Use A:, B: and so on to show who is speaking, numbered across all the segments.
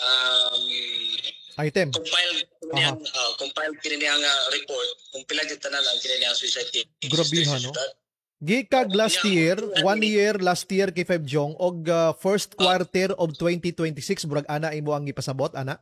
A: um,
B: Item.
A: compiled kini niyang report kung pila jud tanan ang kini niyang suicide case.
B: Grabihan, no? Gikag last year, 1 year last year kay Feb Jong og first quarter of 2026 burag ana imo ang ipasabot ana?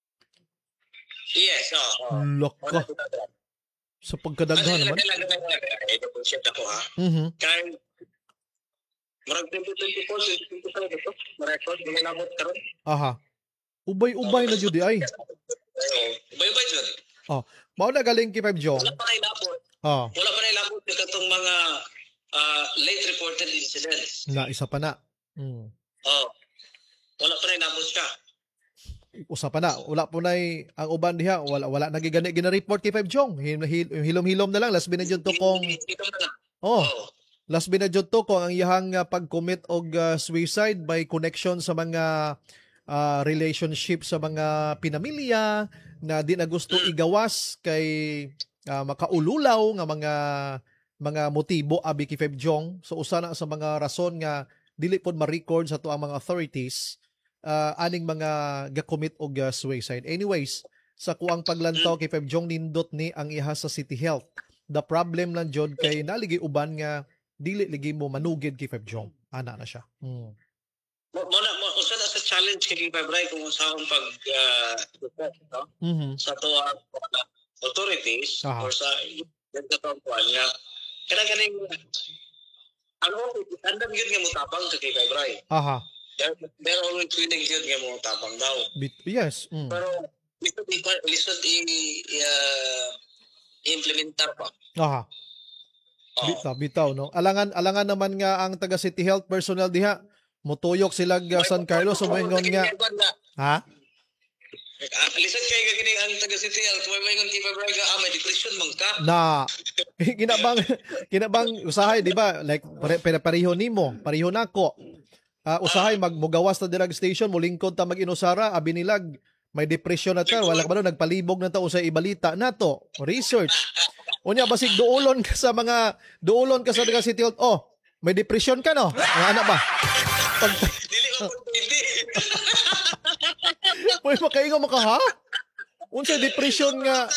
A: Yes,
B: Loko. Sa pagkadaghan naman.
A: Ito po siya ako ha. Kaya murag 2024 ito, ma-record mo nabot karon.
B: Aha. Ubay-ubay na jud ay.
A: Ubay-ubay jud.
B: Mao na galing kay Feb Jong.
A: Wala pa na ilabot. Wala pa na ilabot katong mga late reported incidents.
B: Na isa pa na.
A: Wala pa na ilabot ka.
B: Usa pa na, wala po na ang uban diha, wala nagigani gina-report kay Feb Jong. Hilom-hilom na lang, last binadjud to kung last binadjud to kung ang iyahang pag-commit og suicide by connection sa mga relationship sa mga pinamilya na di na gusto igawas kay makaululaw nga mga motibo abi kay Feb Jong. So usa na sa mga rason nga dili pod ma-record sa to ang mga authorities aning mga ga-commit og suicide. Anyways, sa kuang paglantaw kay Feb Jong nindot ni ang iha sa City Health. The problem lang jud kay naligi uban nga dili ligi mo manugid kay Feb Jong. Ana na siya.
A: Usa na sa challenge kay Febray kung unsahon pag sa to authorities or sa katong kuan nga kanang andam yun nga mo tapang kay Febray. They're always willing yun nga mo tapang daw.
B: Yes.
A: Pero lisod i-implementar pa.
B: Bitaw, no? Alangan naman nga ang taga City Health personnel diha mutuyok sila San Carlos o maingon nga.
A: Lisod kay gani ang taga City Health may ngon ti Febray nga may depression man ka.
B: Kinabang usahay di ba? Like pareho nimo, pareho nako. Usahay magmugawas ta drug station mulingkod ta mag-inusara abi nilag may depression na ta wala ka ba nagpalibog na ta usay ibalita nato research unya basig duolon ka sa taga City Health may depression ka no ana ba
A: dili ko pwede
B: Uy, makaingaw mo ka, ha? Unsay depression nga.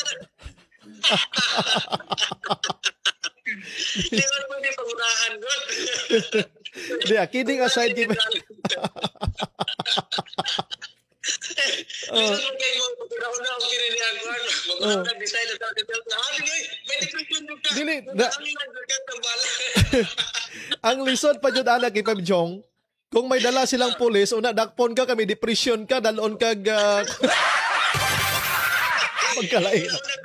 A: Hindi mo pwede pangunahan doon.
B: Hindi, kidding aside.
A: Minsan mo kayo mo, pagkaraon na ako kinilihan ko, mag-ulang na decide na tayo, may depression doon ka.
B: Dili,
A: ang
B: lisod pa dyan anak kay Pam Jong, kung may dala silang pulis, una, dakpon ka, kami depression ka, dalon kag... Pagkalain.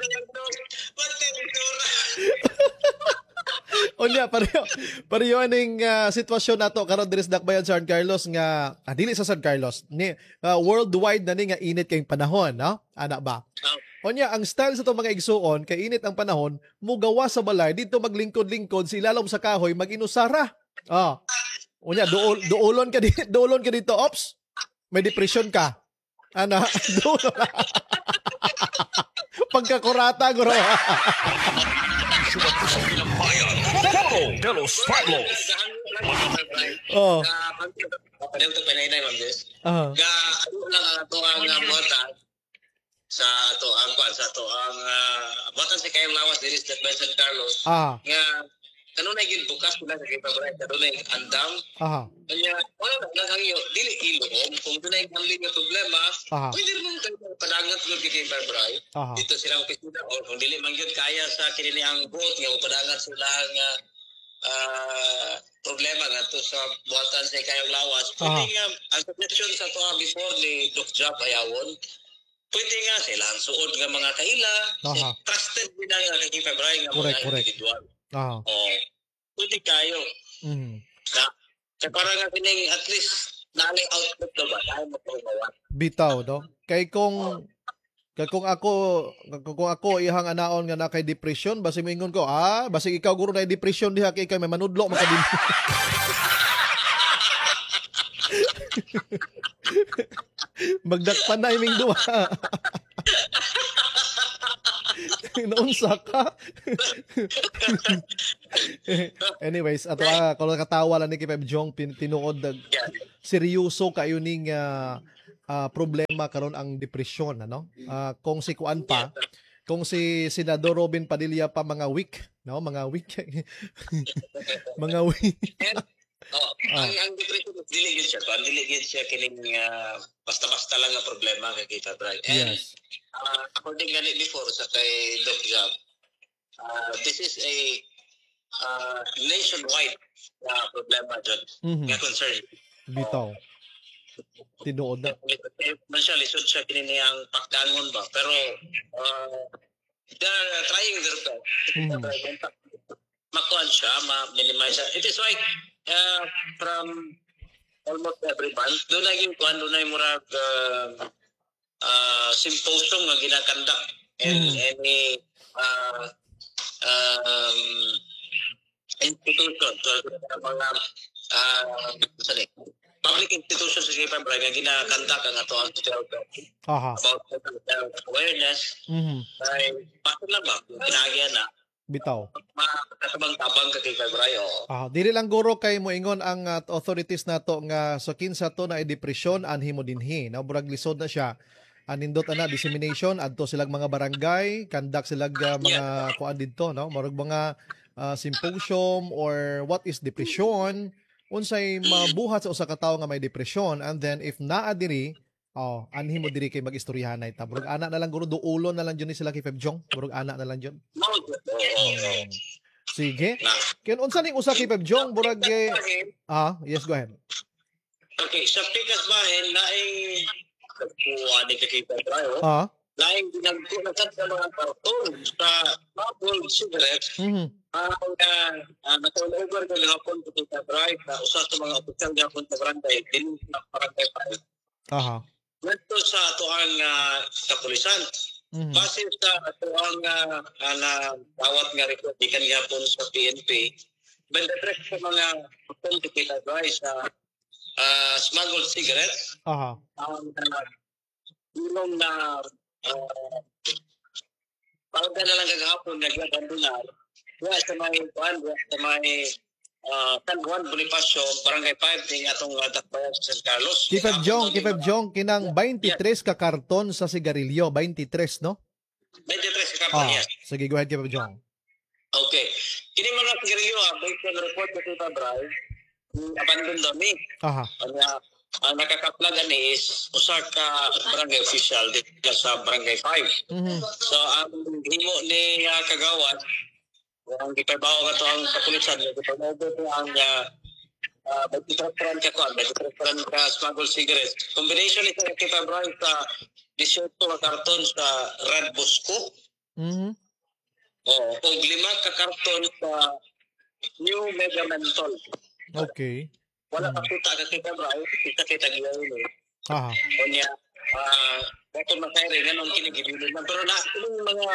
B: Unya, pareho ning sitwasyon nato karon diri sa Dakbayan San Carlos nga dili sa San Carlos ni worldwide na ni nga init kay panahon, no? Ana ba? Unya, ang style sa to mga igsuon kay init ang panahon, mugawa sa balay dito maglingkod-lingkod si ilalom sa kahoy maginusara. Unya, duolon ka dito, ops. May depression ka. Ana, duolon. Pagkakurata guro.
A: De los Palos. Papadel to pinay-nay man this. Ga ano lang ato ang buhatan sa ato ang buhatan sa kayong lawas diri sa San Carlos. Nga kanunay gid bukas pula sa February kanunay andam. Kanya wala na lang yo dili ilom kung dunay gambling nga problema. Pwede mo padangat gud kay February. Dito silang opisina or kung dili man gyud kaya sa kini ang boat nga padangat sila nga problema nga to sa buhatan sa kayong lawas. Pwede nga ang suggestion sa to before ni Doc Job ayawon. Pwede nga silang suod nga mga kaila, trusted din nga kay February nga mga individual. Pwede kayo. Sa para nga kining at least nalay output na ba? Tayo magpagawa.
B: Bitaw, no? Kay kung ako ihang anaon nga na kay depression, basig moingon ko, basig ikaw guro na depression diha kay may manudlo makadin. Magdakpan na iming duha. Naunsa ka. Anyways, ato kung katawa lang ni kay Pep Jong tinuod seryoso kayo ning problema karon ang depression, ano? Kung si Kuan pa, kung si Senador Robin Padilla pa mga week, no? Mga week. mga week.
A: Ang depression dili gyud siya, dili gyud siya kining basta-basta lang nga problema kay kita, Brad. And
B: Yes.
A: According gani before sa kay Doc Jam, this is a nationwide problema dyan. Nga concern.
B: Bitaw. Tinuod na.
A: Man siya, lisod siya kininiyang pagdangon ba. Pero, they're trying their best. Makuhan siya, ma-minimize siya. It is why, from almost every month, doon na yung kuhan, doon na yung murag symposium nga ginakandak. And any institution, mga public institution sa Kipay Bray nga ginakandak ang ato ang about awareness ay bakit lang ba pinagyan na
B: bitaw
A: makatabang-tabang ka Kipay Bray
B: dili lang guro kay moingon ang authorities nato nga sa kinsa to na depression anhi mo dinhi na burag lisod na siya anindot ana dissemination adto silang mga barangay kandak silang mga kuan didto no murag mga symposium or what is depression unsay mabuhat sa usa ka tawo nga may depression and then if naa diri anhi mo diri kay magistoryahanay ta burag ana na lang guro duulon na lang jud ni sila kay Pebjong burag ana na lang jud sige ken unsa ning usa kay Pebjong burag yes go ahead
A: okay sa pikas bahin laing kuha ni kakita tayo. Laing ginagko na sa mga karton sa bubble cigarettes. Natulog ka gahapon sa kakita tayo na usa sa mga opisyal gahapon sa barangay din sa barangay tayo. Nito sa atuang kapulisan. Base sa atuang tawat nga report ikan gahapon sa PNP. Bendetrek sa mga karton sa kakita tayo sa smuggled cigarettes. Ilong na pagka na lang kagahapon naglabandunar sa may San Juan Bonifacio Barangay 5 ding atong dakbayan sa San Carlos.
B: Kipebjong kinang 23 ka karton sa sigarilyo 23 no?
A: 23 ka karton yes.
B: Sige go ahead Kipebjong.
A: Okay. Kini mga sigarilyo based on report ko sa Bray abandon dami. Ang nakakaplag ani is usa ka barangay official dito sa Barangay 5. So ang himo ni kagawad ang gipabaw ka to ang kapulisan gipabaw ko ang bagitran ka smuggled cigarettes. Combination ni sa kipabaw sa 18 ka karton sa Red Bosco. O 5 ka karton sa New Mega Menthol.
B: Okay.
A: Wala pa kita ka bro, kita giyaw ni. Onya bato makayre ganun kinigibilin man pero na mga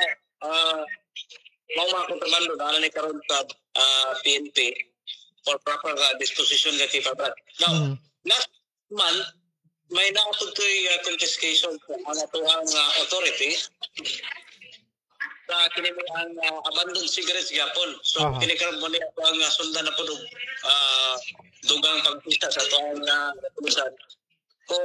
A: mga kontrabando na ni karon sa PNP for proper disposition nga kita bro. Now, last month may naatutoy confiscation sa mga tuang authority sa kini ang abandoned cigarettes gapon. So kini karon mo ni ang sundan na pud dugang pagpista sa tuang pulisan. Kung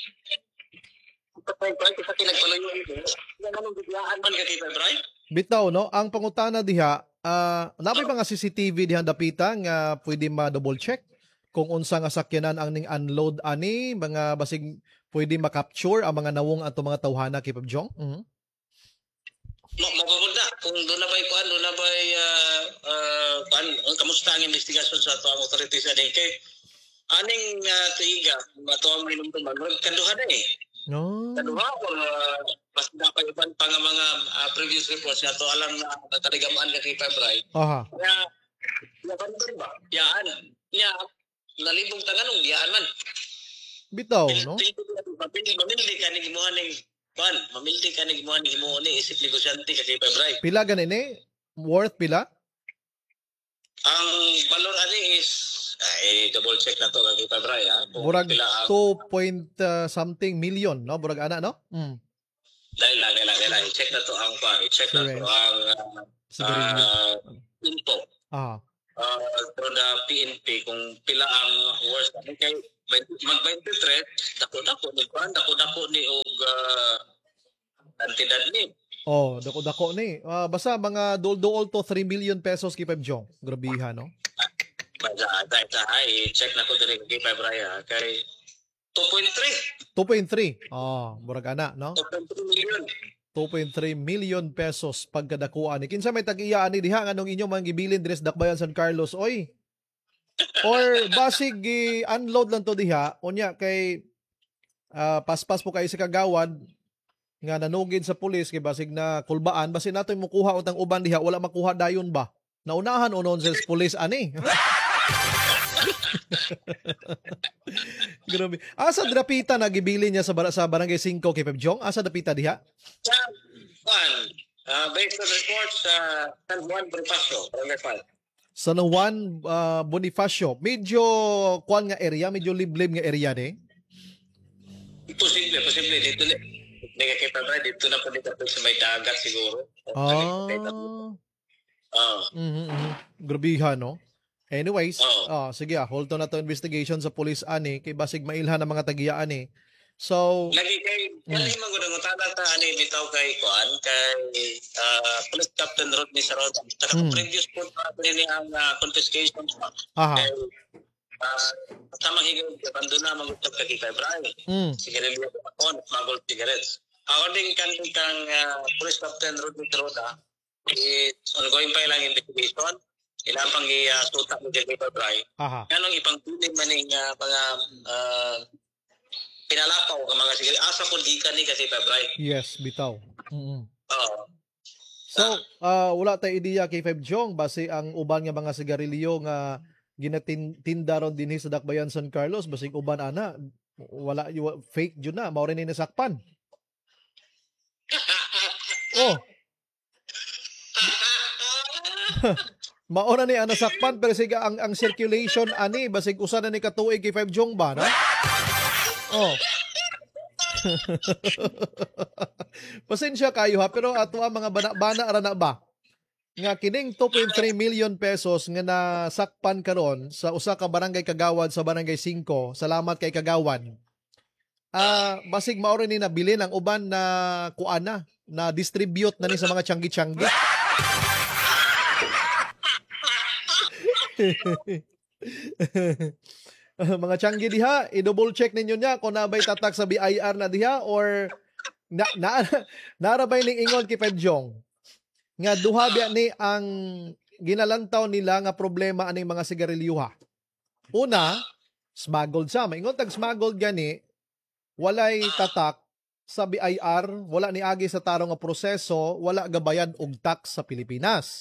A: kapag sa kinagpalayo ito, anong biglaan man ka kita, Bray?
B: Bitaw, no? Ang pangutana diha, napay mga CCTV diha dapita nga pwede ma-double check kung unsa nga sakyanan ang ning unload ani, mga basig pwede ma-capture ang mga nawong ato mga tawhana kay Pebjong?
A: Mapapunda kung doon na ba'y kuan, doon na ba'y kamusta ang investigasyon sa ito ang authorities na din kay aning tiiga ito ang minumtuman kaduha na kaduha o mas napaiban pa nga mga previous reports na ito alam na nataligamaan ka kay Febray kaya nabandan ba yaan niya nalibong tanganong yaan man
B: bitaw no
A: mamildi ka ni gimuhan ng mamildi ka ni gimuhan ni himuon ni isip negosyante ka kay Febray
B: pila ganini worth pila
A: ang valor ani is double check na to kay Febray
B: burag 2 something million no burag ana no
A: dahil check na to ang check na to ang info through the PNP kung pila ang worth kay mag-23, dako-dako ni og antidad ni.
B: Dako-dako ni. Basta mga dol-dool to 3 million pesos kay Pep Jong. Grabiha, no?
A: I-check na ko diri kay Pep Raya kay 2.3.
B: 2.3. Murag ana, no?
A: 2.3 million.
B: 2.3 million pesos pagkadakuan ni. Kinsa may tag-iya ani diha nganong inyong mga gibilin dres Dakbayan San Carlos, oy. Or basig gi-unload lang to diha unya kay paspas po kay sa kagawad nga nanugid sa pulis kay basig na kulbaan basig natoy mukuha utang uban diha wala makuha dayon ba. Naunahan unon sa pulis ani. Grabe. Asa drapita nagibili niya sa barangay 5 kay Pep Jong? Asa dapita diha?
A: Based on reports San Juan Bonifacio, barangay 5.
B: San Juan Bonifacio. Medyo kuan nga area, medyo liblib nga area ni.
A: Posible dito ni. Kay Pep Raya dito na po dito sa may dagat siguro.
B: Grabiha, no? Anyways, sige hold on na to investigation sa police ani kay basig mailhan ng mga tagiya ani. So,
A: lagi kay magudong ta ani bitaw kay kuan kay Police Captain Rodney Saroda. Sa previous po ni ang confiscation. Tamang higit abandona magutap kay Pep Raya. Sigarilyo on smuggled cigarettes. According kang Police Captain Rodney Saroda, it's ongoing pa lang investigation. Ilapang suta mo kay Pep Raya. Anong ipangpili man ng mga pinalapaw ka mga sigarilyo. Asa kung di ka ni kasi Pep Raya.
B: Yes, bitaw. So, wala tayo ideya kay Pep Jong base ang uban nga mga sigarilyo nga ginatinda ron dinhi sa Dakbayan San Carlos basig uban ana wala fake jud na mao rin ni nasakpan. Mauna ni nasakpan pero sige ang circulation ani basig usa na ni katuig kay Pep Jong ba no? Pasensya kayo ha pero ato ang mga bana-bana ara na ba nga kining 2.3 million pesos nga nasakpan karon sa usa ka barangay kagawad sa barangay 5. Salamat kay kagawad. Basig mao rin ni nabilin ang uban na kuana na distribute na ni sa mga tiyanggi-tiyanggi. Mga tiyanggi diha, i-double check ninyo niya kung nabay tatak sa BIR na diha or narabay ning ingon kay Pep Jong nga duha biya ni ang ginalantaw nila nga problema aning mga sigarilyuha. Una, smuggled sa. Maingon tag smuggled gani, walay tatak sa BIR, wala ni agi sa tarong nga proseso, wala gabayan og tax sa Pilipinas.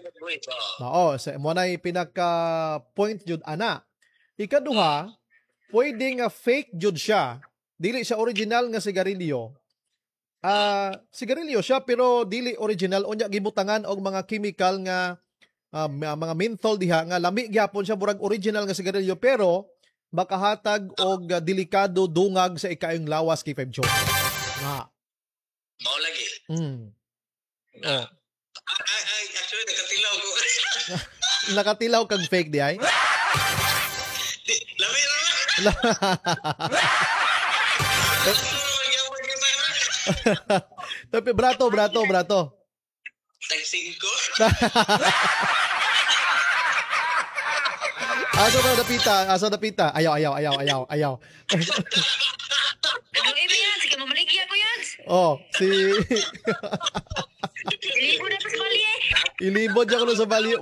B: Mo na pinaka point jud ana. Ikaduha, pwede nga fake jud siya. Dili siya original nga sigarilyo. Sigarilyo siya pero dili original unya gibutangan og mga chemical nga mga menthol diha nga lami gyapon siya burag original nga sigarilyo pero makahatag og delikado dungag sa ikayong lawas kay Pep Jong.
A: Mao lagi. Actually nakatilaw ko.
B: Nakatilaw kag fake di ay?
A: Lami ra.
B: Tapi brato.
A: Tag 5.
B: Asa dapita. Ayaw.
C: Sige, mamaligya ko yan.
B: Si...
C: Ilibod na pa sa bali eh.
B: Ilibod niya ko sa bali.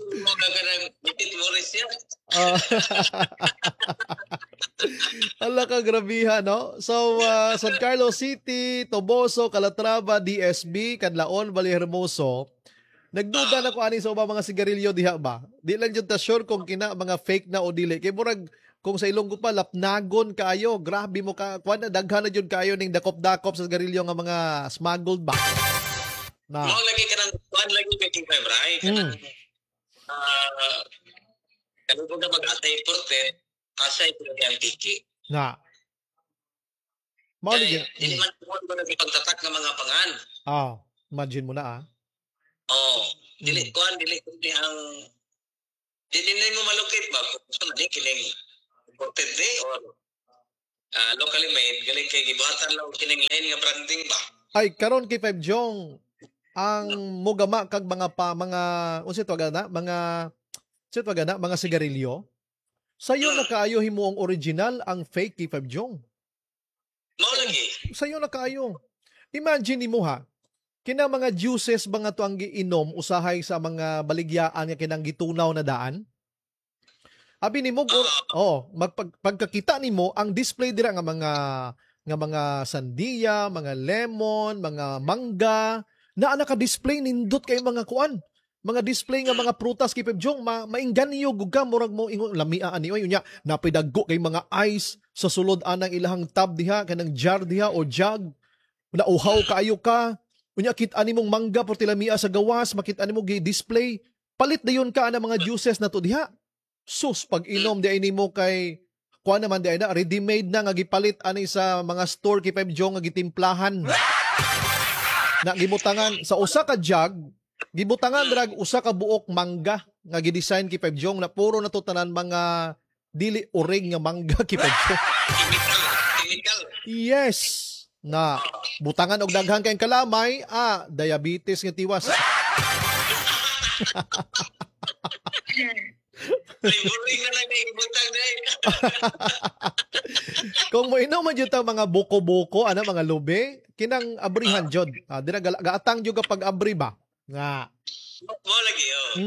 B: Ala ka grabiha, no? So, San Carlos City, Toboso, Calatrava, DSB, Canlaon, Vallehermoso, nagduda na ko ani sa mga sigarilyo diha ba? Di lang jud ta sure kung kina mga fake na o dili. Kay murag kung sa Ilonggo pa lapnagon kaayo, grabe mo ka kuan na daghan na jud kaayo ning dakop-dakop sa sigarilyo nga mga smuggled ba.
A: Mao lagi kanang kuan lagi kay Pep Raya kanang kanang kung mag-atay porte asay ko yang tiki.
B: Mao lagi.
A: Dili man ko nagipagtatak ng mga pangan.
B: Imagine mo na
A: dili kundi ang dili mo malukit ba kung sa kining imported or locally made, galing kay gibuhatan lang kining lain nga branding ba?
B: Ay karon kay 5 Jong ang mugama kag mga unsa tawag na mga sigarilyo. Sayo na kaayo himo ang original, ang fake kay 5 Jong.
A: Mao lagi.
B: Sayo na kaayo. Imagine nimo ha, kina mga juices ba nga to ang giinom usahay sa mga baligyaan nga kinang gitunaw na daan. Abi nimo pagkakita nimo ang display dira nga mga sandiya, mga lemon, mga mangga na naka-display nindot kay mga kuan. Mga display nga mga prutas kay Pebjong mainggan niyo gugam murag mo ingon lamia ani oy unya napidaggo kay mga ice sa sulod anang ilahang tab diha kanang jar diha o jug. Nauhaw kaayo ka. Unya kit ani mong mangga porti lamia sa gawas, makita nimo gi-display. Palit dayon ka ana mga juices na to diha. Sus, pag inom di ay nimo kay kuha naman di ay na, ready-made na nga gipalit ani sa mga store kay Pebjong nga gitimplahan. Na gibutangan sa usa ka jug, gibutangan drag usa ka buok mangga nga gidesign kay Pebjong na puro na to tanan mga dili uring nga mangga kay Pebjong.
A: Chemical.
B: Yes. Na butangan og daghang kay kalamay, diabetes nga tiwas.
A: Flavoring na lang ibutang dai.
B: Kung mo inom man jud ta mga buko-buko ana mga lube, kinang abrihan jud. Dira gaatang jud kapag abri ba. Nga.
A: Mo lagi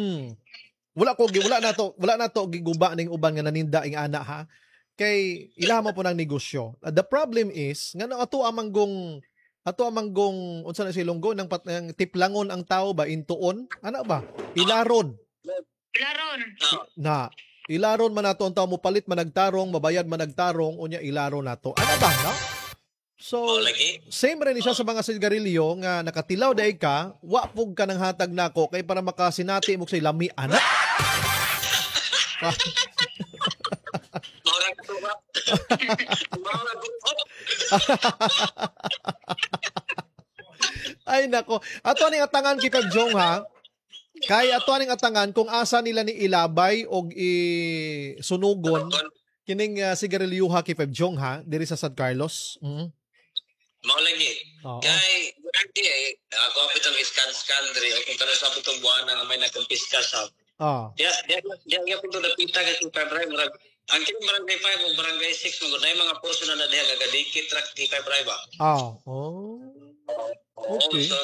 B: Wala na to giguba ning uban nga naninda ing ana ha. Kay ilama po ng negosyo. The problem is nga ato amanggong unsa na silunggo nang tiplangon ang tao ba intuon ana ba ilaron na ilaron man nato ang tao mo palit managtarong mabayad managtarong unya ilaron nato ana ba no? So same rin siya sa mga sigarilyo nga nakatilaw day ka wa pug ka nang hatag nako kay para makasinati mo say lami ana. Ay nako. Ato ning atangan kay Pebjong ha. Kay ato ning atangan kung asa nila ni ilabay og isunugon kining sigarilyuha kay Pebjong ha diri sa San Carlos.
A: Mao lagi. Kay ako pitong scan diri kung tanong sa pitong buwan nga may nagkumpiska sa. Dia punto dapita kay February murag ang kini barangay 5 o barangay 6 magud nay mga portion na diha gagadikit track kay February ba. Okay. So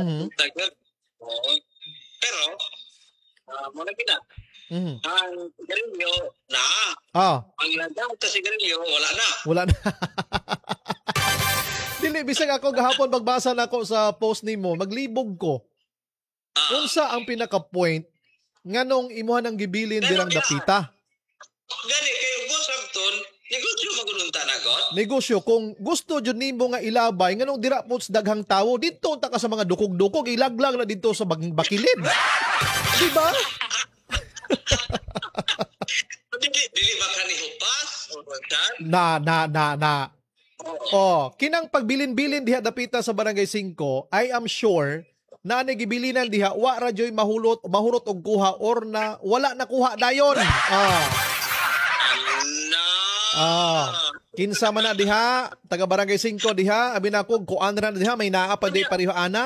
A: pero mo na kita. Ang sigarilyo na. Ang landang sa sigarilyo wala na.
B: Dili bisag ako gahapon pagbasa nako sa post nimo, maglibog ko. Unsa ang pinaka-point nganong imuhan ang gibilin dirang dapita?
A: Gani kayo boss Abton, negosyo magulunta na god.
B: Negosyo kung gusto jud nimo nga ilabay nganong dira pots daghang tawo didto ta ka sa mga dukog-dukog ilaglag na didto sa bakilid. Di ba?
A: Dili ba kani hupas o tan?
B: Na. Kinang pagbilin-bilin diha dapita sa barangay 5, I am sure na nagibilinan diha wa ra joy mahurot og kuha or na wala na kuha dayon. Kinsa man na diha taga barangay 5 diha abi nako kuan ra diha may naa pa di pareho ana.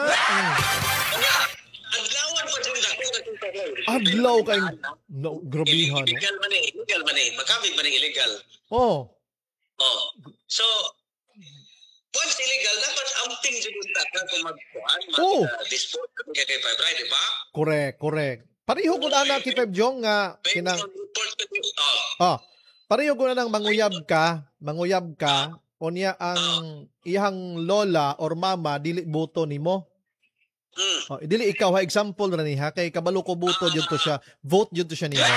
A: Adlawan pa jud dako
B: Adlaw kay no grabihan no.
A: Illegal man eh. Makamig man illegal. So once illegal, dapat amping jud ta kung magkuan, dispose kay February, di ba?
B: Correct. Pareho gud ana kay Pebjong nga kinang pareho gud nang manguyab ka unya ang iyang lola or mama dili boto nimo. Dili ikaw ha example ra ni ha kay kabalo ko boto jud to siya, vote jud to siya nimo.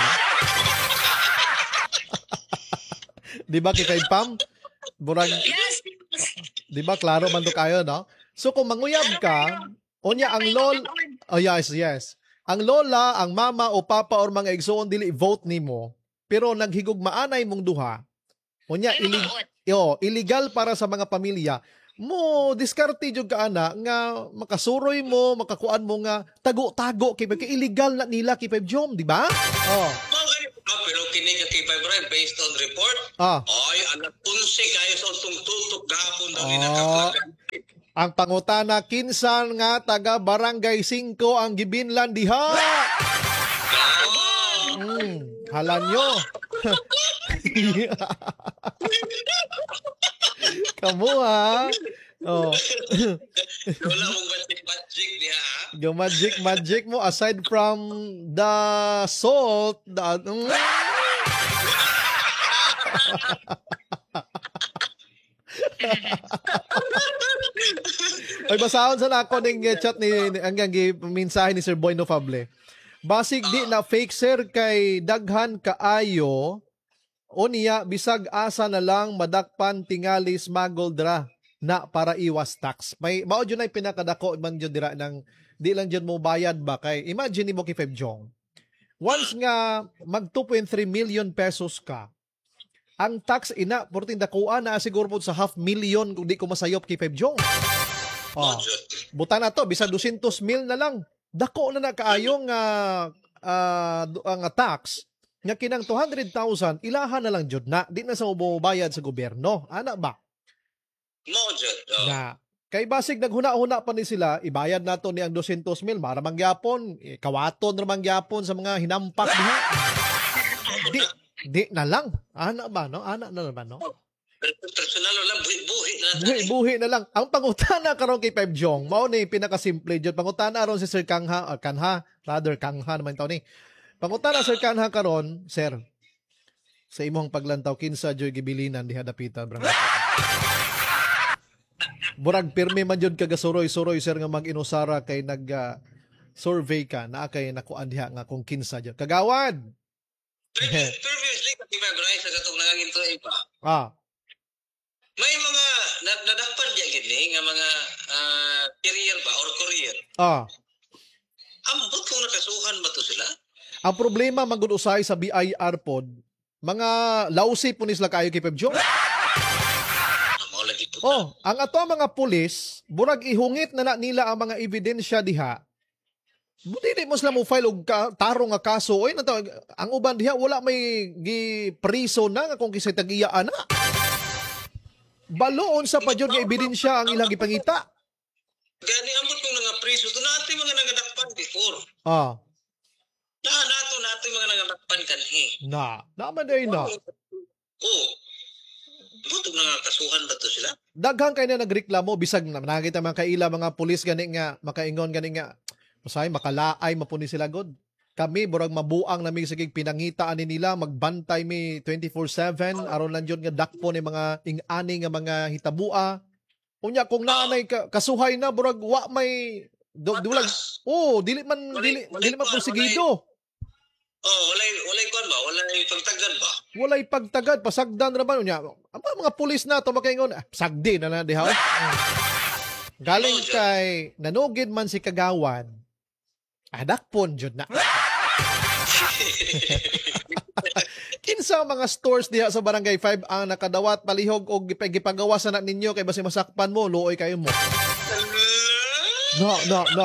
B: Di ba kay Pam? Burag
C: Yes.
B: Di ba klaro man to kayo no? So kung manguyab ka, unya ang yes. Ang lola, ang mama o papa or mga igsoon dili vote nimo, pero naghigugmaanay mong duha. Unya illegal para sa mga pamilya. Mo diskarte jud ka ana nga makasuroy mo, makakuan mo nga tago-tago kay illegal na nila kay Pebjom, di ba?
A: Pero kini ka kay February based on report. Ay, alas 11 kayo sa tutok gahapon daw ni nakaplagan.
B: Ang pangutana kinsan nga taga Barangay 5 ang gibinlan diha. Halan nyo. Kamu ha. Oh.
A: Wala mong magic diha.
B: Yung magic mo aside from the salt, Ay, basahon sa nako ning chat ni hanggang mensahe ni Sir Boy Nofable. Basig di na fake sir kay daghan kaayo o niya bisag asa na lang madakpan tingali smuggled ra na para iwas tax. May mao jud ay pinakadako man jud dira ng di lang jud mo bayad ba kay imagine mo kay Feb Jong. Once nga mag 2.3 million pesos ka, ang tax ina porting dakuan na siguro po sa 500,000 kung di ko masayop kay Feb Jong. Buta na to bisag 200,000 na lang. Dako na kaayo nga ang tax nga kinang 200,000 ilahan na lang jud na di na sa mubayad sa gobyerno. Ana ba? Na kay basig naghuna-huna pa ni sila ibayad nato ni ang 200,000 para mangyapon kawaton ra mangyapon sa mga hinampak diha. Di na lang. Ana ba no? Ana na naman no?
A: Personal lang buhi
B: buhi na lang. Ang pangutana karon kay Pep Jong, mao ni pinaka-simple jud. Pangutana aron si Sir Kangha naman taw ni. Pangutana Sir Kangha karon, sir. Sa imong paglantaw kinsa joy gibilinan diha dapitan brang. Burag pirmi man jud kagasuroy-suroy sir nga mag-inusara kay survey ka na kay nakuan diha nga kung kinsa jud. Kagawad.
A: Previously kay February sa katong nanganginto pa. May mga nadakpan diya gini nga mga career ba or career. Ambot kung nakasuhan ba to sila?
B: Ang problema magud usay sa BIR pod, mga lausi po ni sila kayo kay Pep Jong. Ang ato mga pulis, burag ihungit na nila ang mga ebidensya diha. Dili mo sila mo file og tarong nga kaso. Oy nato ang uban diha wala may gipriso na nga kung kisay tag-iyaan na. Baloon sa pa jud nga ebidensya ang ilang gipangita.
A: Gani ambot kung nga priso to natin mga nangadakpan before. Nato mga nangadakpan kanhi.
B: Naman day na.
A: Butog na nga kasuhan ba to sila?
B: Daghang kay na nagreklamo bisag na nakita man kaila mga pulis gani nga makaingon gani nga masay makalaay mapuni sila god. Kami burag mabuang nami sige pinangitaan ni nila magbantay mi 24/7 aron lang jud nga dakpo ni mga ing-ani nga mga hitabua. Unya kung naanay kasuhay na burag wa may dulag. Dili man porsigido.
A: Walay kuan ba? Walay pagtagad ba?
B: Walay pagtagad, pasagdan ra man unya. Ang mga pulis na to makaingon, sagdi na diha. Galing kay nanugid man si Kagawan. Dakpon jud na. Kinsa mga stores diha sa Barangay 5 ang nakadawat palihog og gipagawasan na ninyo kay basi masakpan mo, luoy kayo mo. No.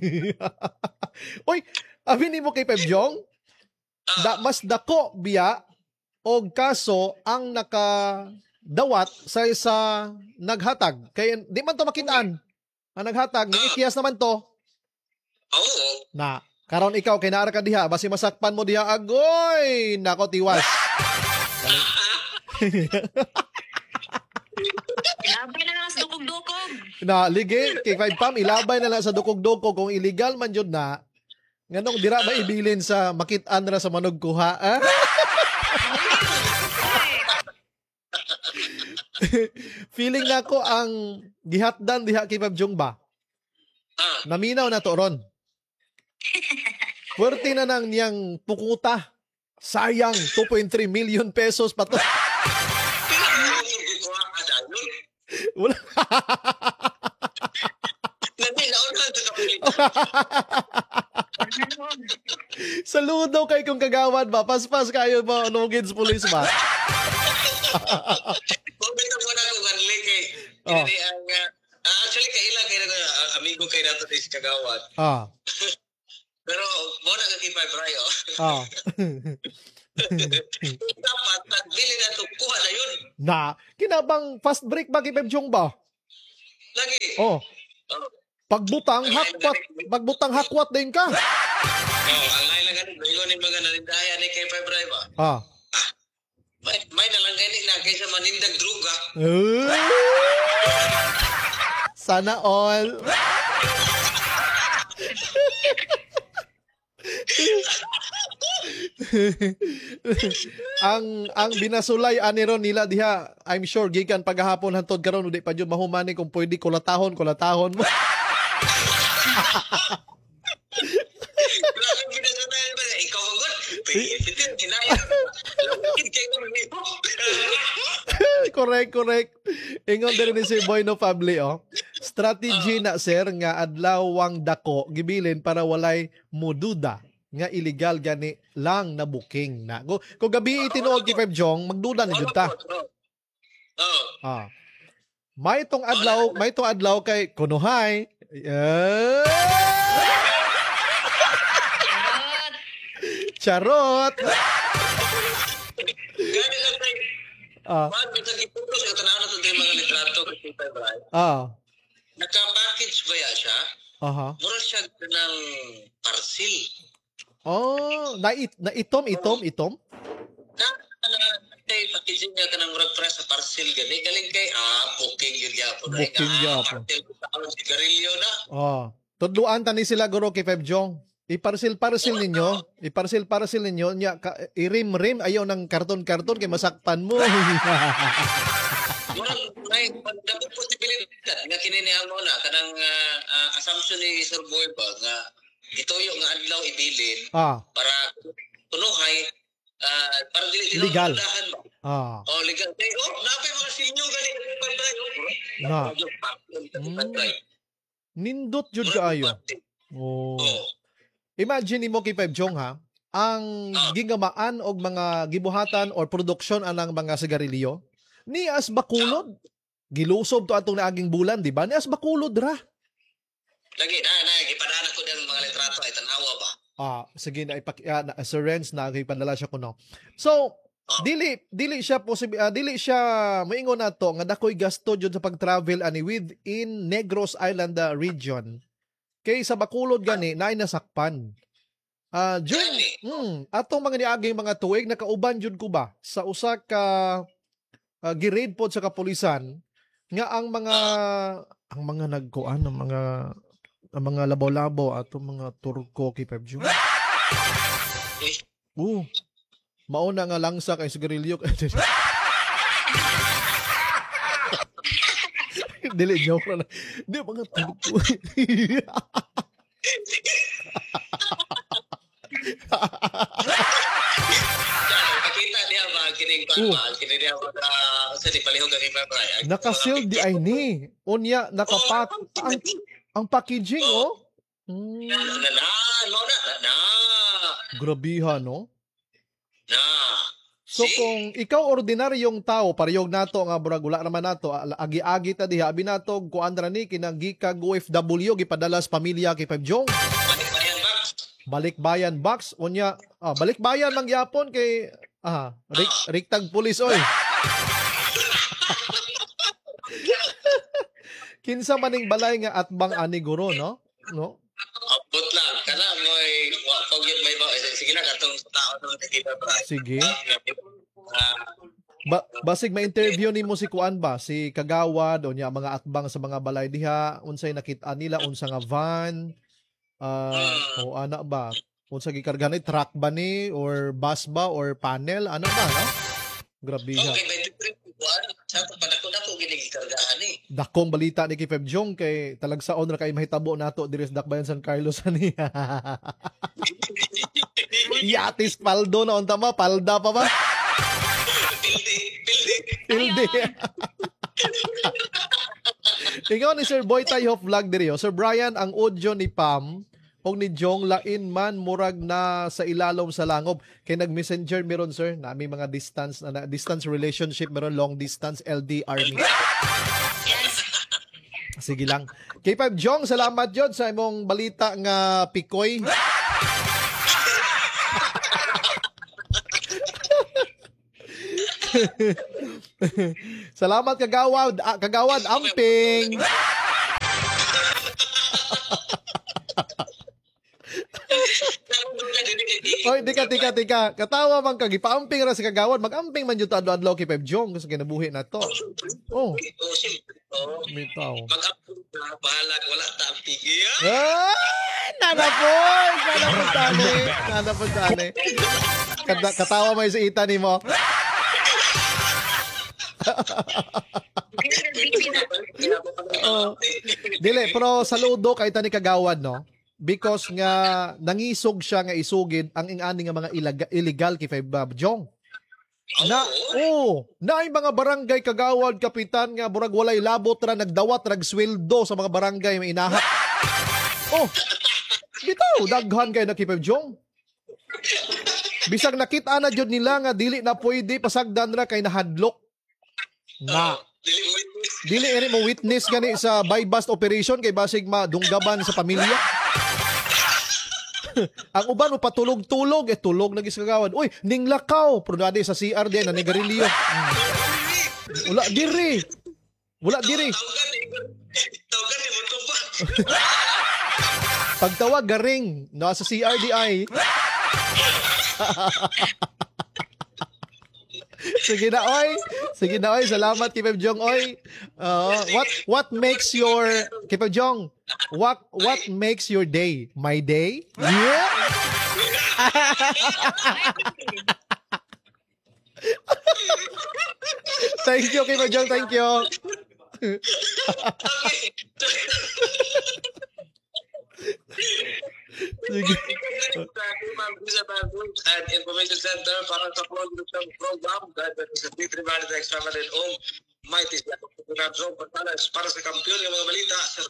B: Oy, abi nimo kay Pep Jong? Mas dako biya og kaso ang nakadawat sa isa naghatag. Kay di man to makitaan. Ang naghatag, ikiyas naman to. Na karon ikaw kay naara ka diha basi masakpan mo diha agoy nako tiwas.
C: Ilabay na lang sa dukog-dukog.
B: Na lige kay 5 pam ilabay na lang sa dukog-dukog kung illegal man jud na. Nganong dira ba ibilin sa makit-an ra sa manugkuha? Feeling na ko ang gihatdan diha kay Pep Jong ba? Naminaw na to ron. Puwerte na nang niyang pukuta. Sayang, 2.3 million pesos pa to. Wala. Saludo kay kung Kagawad ba? Paspas kayo ba? Nugid sa pulis ba?
A: Bumito mo na kung ganli kay actually kaila kay amigo kay nato si Kagawad. Pero mo na kay February. Dapat, nagbili na ito, kuha na yun.
B: Na, kinabang fast break ba, Kipep Jong ba?
A: Lagi.
B: Oh. Pagbutang hakwat din ka.
A: Ang lain lang ganun, bayon yung mga nanindaya ni kay Febray ba? May nalanggay na kaysa manindag druga.
B: Sana all. ang binasulay aniron nila diha, I'm sure gikan paghahapon hantod karon udi pa jud mahumani kung pwede kulatahon mo.
A: Ikaw magod. Pitin kinaya.
B: Correct. Ingon din ni Sir Boy no Family, strategy na sir nga adlawang dako gibilin para walay mududa nga illegal gani lang na booking na. Kung gabi itinuod kay Pep Jong, magduda ni jud ta. May itong adlaw kay Kunuhay. Charot.
A: Gani lang tayo. Bisa giputos yung tanaw na ito din mga litrato kasi Febray. Naka-package ba yan siya? Mura siya ng parcel.
B: Na itom?
A: Packaging niya ka ng murag press sa parcel gani. Galing kay, booking yun yapon.
B: Booking yapon.
A: Parcel sigarilyo na.
B: Tudluan tani sila guro kay Pep Jong. Iparcel ninyo nya irim ayaw ng karton kay masakpan mo.
A: May dapat posibilidad nga kininihan mo na kanang assumption ni Sir Boy ba nga ito yung adlaw ibilin para tunuhay para dili
B: legal.
A: Ba? Legal. Napay mga sinyo gani
B: Nindot jud kaayo. Imagine mo kay Pep Jong ang gigamaan og mga gibuhatan or produksyon anang mga sigarilyo ni as bakulod. Gilusob to atong naaging bulan, di ba? Ni as bakulod ra.
A: Lagi gipadana ko ng mga litrato ay tanawa ba.
B: Sige na Sir Renz na ipadala siya kuno. So, dili siya moingon nato nga dakoy gasto jud sa pag-travel ani within Negros Island region. Kay sa bakulod gani naay nasakpan. Atong mga niaging mga tuig nakauban jud ko ba sa usa ka gi-raid pod sa kapulisan nga ang mga nagkuan ang mga labaw-labaw atong mga Turko kay Pep Jong. Mauna nga langsa kay sigarilyo. Dili joke na. Di mga Turko.
A: Pakita niya ba kining niya sa di palihog ang Febray.
B: Naka-seal di ay ni. Unya nakapak ang packaging Grabihan So kung ikaw ordinaryong tao, pariyog nato nga burag wala naman nato, agi-agi ta diha abi nato kuandra ni kinagikag OFW gipadala sa pamilya kay Pep Jong. Balikbayan box unya balikbayan man gyapon kay riktag pulis oy. Kinsa maning balay nga atbang ani guro no?
A: Abot lang kana moy pagit may ba sige na katong tao no kita ba.
B: Sige. Basig ma-interview nimo si Kuan ba si Kagawad o niya mga atbang sa mga balay diha unsay nakita nila unsa nga van o ana ba unsa gikarga ni truck ba ni or bus ba or panel ano ba no? Grabe ha.
A: Okay, 23 sa padako na ko ginigikargaan ni.
B: Dakong balita ni Pep Jong kay talagsaon ra kay mahitabo nato diri sa Dakbayan San Carlos ani. Yatis paldo na unta ma palda pa ba? Pilde. Ikaw ni Sir Boy tayo vlog diri Sir Brian ang audio ni Pam og ni Jong lain man murag na sa ilalom sa langob kay nag-messenger meron sir na may mga distance relationship meron long distance LDR ni. Sige lang. Kay Pep Jong salamat jud sa imong balita nga pikoy. Salamat kagawad, kagawad amping. Oy, tika. Katawa man kag ipaamping ra si kagawad, mag-amping man jud adlaw kay Pep Jong sa kinabuhi nato. Oh. Bitaw.
A: Mag-amping na, bahala, wala ta amping.
B: Nana po tani. Katawa mo sa ita ni mo. Dili, pero saludo kay tani kagawad, no? Because nga nangisog siya nga isugid ang ingani nga mga illegal kay Pep Jong. Na ay mga barangay kagawad kapitan nga burag walay labot ra nagdawat rag sweldo sa mga barangay may inahat. Bitaw daghan kay na kay Pep Jong. Bisag nakita na jud nila nga dili na pwede pasagdan ra kay nahadlok. Dili eri mo witness gani sa buy-bust operation kay basig madunggaban sa pamilya. Ang uban mo patulog-tulog tulog na gisagawad. Uy, ning lakaw pero dadi sa CR din na nigarilyo. Wala diri.
A: Tawagan ni mo to ba?
B: Pagtawag garing na sa CRDI. Sige na oy. Salamat kay Pep Jong oy. What makes your kay Pep Jong? What makes your day? My day? Yeah. Thank you kay Pep Jong, thank you. Sige.
A: At Information Center para sa program sa P3 Manila Extravaganza Home Mighty para sa kampiyon ng mga balita sa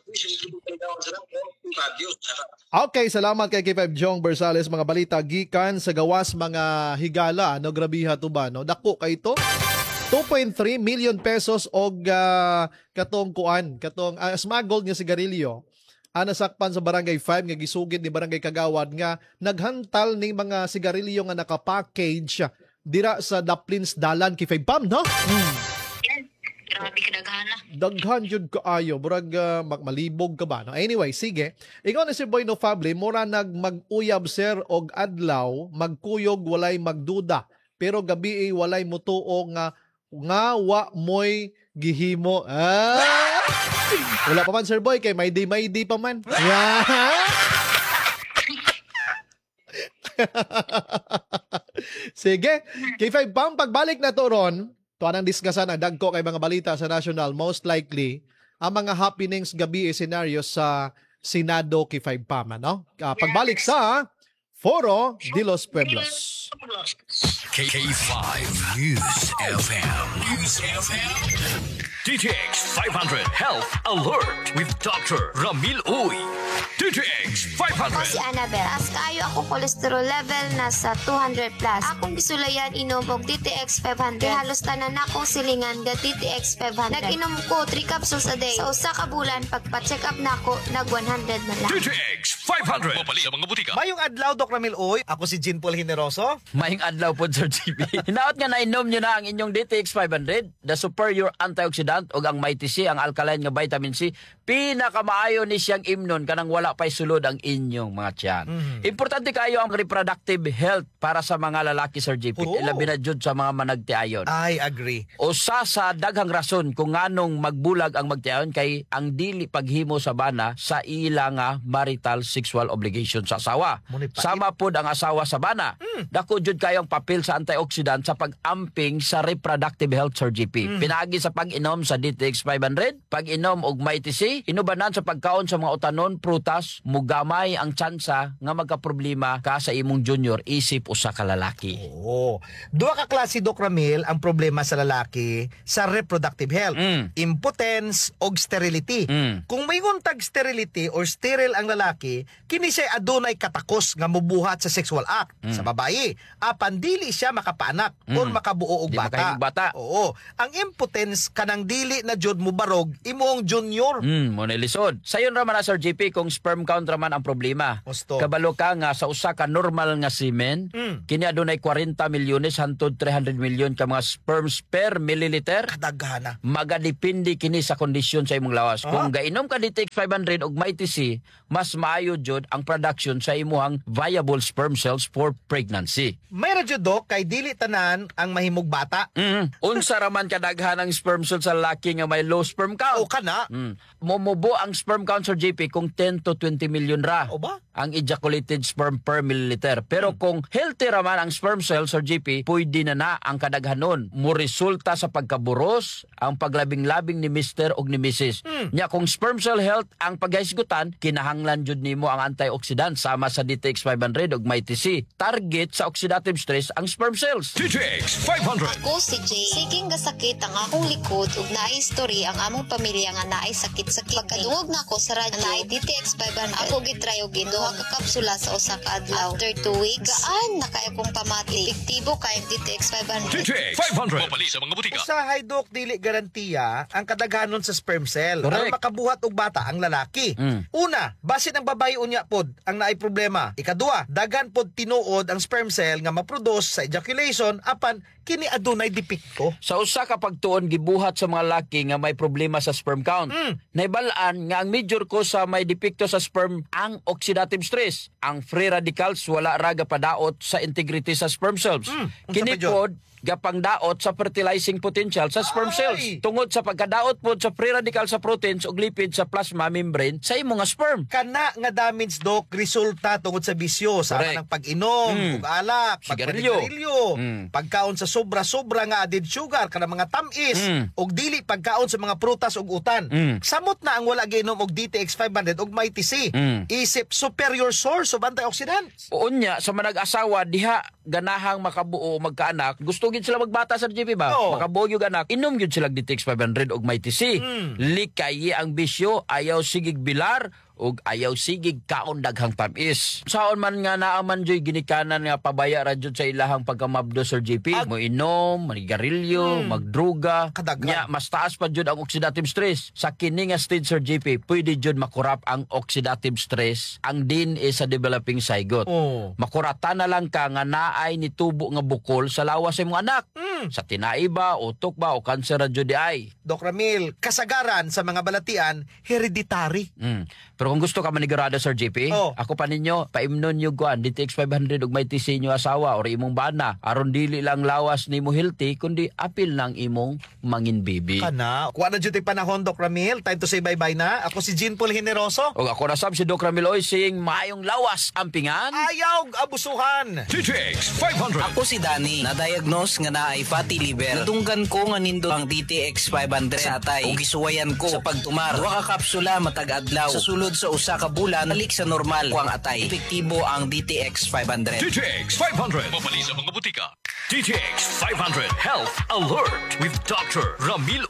B: Okay, salamat kay Pep Jong Bersales mga balita gikan sa gawas mga higala no grabiha to ba no dako kay ito 2.3 million pesos og katong smuggled nga sigarilyo nasakpan sa Barangay 5 nga gisugid ni Barangay Kagawad nga naghantal ning mga sigarilyo nga naka-package dira sa Daplins Dalan kay Pam no?
C: Grabe ka daghana.
B: Daghan jud kaayo, burag malibog ka ba no? Anyway, sige. Ikaw na si Boy No Fable, mura mag-uyab sir og adlaw, magkuyog walay magduda, pero gabi walay mutuo nga wa moy gihimo. Wala pa man Sir Boy kay may day pa man. Sige, kay 5 Pam pagbalik na to ron. Tuan ang diskasan ang dagko kay mga balita sa national, most likely ang mga happenings gabi scenario sa Senado kay 5 Pam, no? Pagbalik sa Foro de los Pueblos.
D: K5 News FM. DTX 500 Health Alert with Dr. Ramil Uy. DTX 500.
E: Ako si Annabel. As kaayo ako cholesterol level nasa 200 plus. Akong gisulayan inom og DTX 500. Kaya halos tanan akong silingan ga DTX 500. Nag-inom ko 3 capsules a day. Sa usa ka bulan pagpa-check up nako nag 100 na lang.
D: DTX 500. Mapali sa mga butika.
F: Mayong adlaw, Dr. Ramil Uy. Ako si Jean Paul Generoso.
G: Mayong adlaw po, Sir GB. Hinaot nga nainom nyo na ang inyong DTX 500, the superior antioxidant o ang Mighty C, ang alkaline nga vitamin C. Pinakamaayo ni siyang imnon kanang wala pa'y sulod ang inyong mga tiyan. Importante kayo ang reproductive health para sa mga lalaki, Sir JP. Labi na jud sa mga managtiayon.
F: I agree.
G: Usa sa daghang rason kung nganong magbulag ang magtiayon kay ang dili paghimo sa bana sa ila nga marital sexual obligation sa asawa. Sama pod ang asawa sa bana. Dako jud kayo ang papel sa antioxidant sa pag-amping sa reproductive health, Sir JP. Pinaagi sa pag-inom sa DTX 500, pag-inom og Mighty C, inubanan sa pagkaon sa mga utanon, prutas, mugamay ang tsansa nga magkaproblema ka sa imong junior isip usa ka lalaki.
F: Duha ka klase, Doc Ramil, ang problema sa lalaki sa reproductive health. Impotence og sterility. Kung may tag sterility or sterile ang lalaki, kini siya adunay katakos nga mobuhat sa sexual act sa babayi. Apan dili siya makapaanak or makabuo og
G: Di
F: bata.
G: makahimong bata.
F: Oo. Ang impotence kanang dili na jud mo barog imong junior.
G: Mo na lisod. Sayon ra man na, Sir JP, kung sperm count ra man ang problema.
F: Gusto.
G: Kabalo ka nga sa usa ka normal nga semen, kini adunay 40 milyones hangtod 300 milyon ka mga sperms per milliliter.
F: Kadaghana.
G: Magadepende kini sa kondisyon sa imong lawas. Kung gainom ka DTX 500 og may TC, mas maayo jud ang production sa imuhang viable sperm cells for pregnancy.
F: May radyo dok kay dili tanan ang mahimog bata.
G: Unsa ra man kadaghan ang sperm cells sa lalaki nga may low sperm count?
F: O kana.
G: Momubo ang sperm count, Sir JP, kung 10 to 20 million ra
F: O ba?
G: ang ejaculated sperm per milliliter. Pero kung healthy raman ang sperm cells, Sir JP, pwede na ang kadaghanon. Mo resulta sa pagkaburos, ang paglabing-labing ni Mr. o ni Mrs. Nya kung sperm cell health ang paghaisgutan, kinahanglan jud nimo ang antioxidant sama sa DTX 500 ug may TC. Target sa oxidative stress ang sperm cells.
D: DTX 500.
H: Ako si Jay. Siging gasakit ang akong likod ug naay history ang among pamilya nga naay sakit-sakit. Pagkadungog na ako sa radyo naay DTX 500. Ako gitry og duha ka kapsula sa usa ka adlaw. After 2 weeks, gaan na kay akong pamati. Epektibo kay DTX 500.
D: DTX 500. Mapali sa mga butika.
F: Usahay dok dili garantiya ang kadaghanon sa sperm cell
G: Correct.
F: aron makabuhat og bata ang lalaki. Una, basin ang babayi unya pod ang naay problema. Ikaduha, daghan pod tinuod ang sperm cell nga maproduce sa ejaculation apan kini adunay depekto.
G: Sa usa ka pagtuon gibuhat sa mga laki nga may problema sa sperm count. Naibalaan nga ang major cause sa may depekto sa sperm ang oxidative stress. Ang free radicals wala ra gapadaot sa integrity sa sperm cells. Kini
F: pa, John?
G: pod gapangdaot sa fertilizing potential sa sperm cells tungod sa pagkadaot pod sa free radical sa proteins ug lipid sa plasma membrane sa imong nga sperm.
F: Kana nga damage dok resulta tungod sa bisyo sa
G: Correct.
F: ng pag-inom ug alak,
G: Sigarilyo.
F: pagkaon sa sobra-sobra nga added sugar kana mga tamis ug dili pagkaon sa mga prutas ug utan. Samot na ang wala giinom og DTX 500 ug may TC. Isip superior source of antioxidants.
G: Unya sa manag-asawa diha ganahang makabuo magkaanak, gusto gid sila magbata sa GP ba?
F: Oo.
G: Makabuo gyud anak, inom gyud sila DTX 500 og may TC. Likayi ang bisyo, ayaw sigig bilar ug ayaw sigig kaon daghang tamis. Saon man nga naaman joy ginikanan nga pabaya ra jud sa ilahang pagkamabdo, Sir JP. Mo inom, manigarilyo, magdruga.
F: Kadaghan.
G: Nya mas taas pa jud ang oxidative stress. Sa kini nga stage, Sir JP, pwede jud makurap ang oxidative stress ang DNA sa developing zygote.
F: Oh.
G: Makuratan na lang ka nga naay ni tubo nga bukol sa lawas sa imong anak. Sa tinai ba, utok ba, o kanser ra jud di ay.
F: Doc Ramil, kasagaran sa mga balatian hereditary.
G: Pero kung gusto ka manigurado, Sir JP,
F: Oh.
G: ako pa ninyo, paimnon nyo kuan, DTX 500 ug may TC nyo asawa or imong bana. Aron dili lang lawas ni mo healthy, kundi apil ng imong mangin baby.
F: Kana, kuha na dyan tayo panahon, Doc Ramil. Time to say bye-bye na. Ako si Jean Paul Generoso.
G: O ako na sab si Doc Ramil Oysing, maayong lawas ampingan.
F: Ayaw abusuhan.
D: DTX 500.
I: Ako si Danny, na-diagnose nga naay fatty liver. Natunggan ko nga nindo ang DTX 500 sa atay. O gisuwayan ko sa pagtumar. Duha ka kapsula matag adlaw. Sa sulod sa usa ka bulan, balik sa normal ko ang atay. Epektibo ang DTX 500.
D: DTX 500. Mapali sa mga butika. DTX 500 Health Alert with Dr. Ramil